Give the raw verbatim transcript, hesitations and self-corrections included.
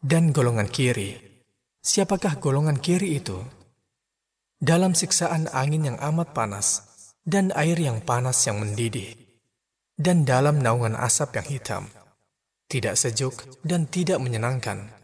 dan golongan kiri. Siapakah golongan kiri itu? Dalam siksaan angin yang amat panas dan air yang panas yang mendidih, dan dalam naungan asap yang hitam, tidak sejuk dan tidak menyenangkan.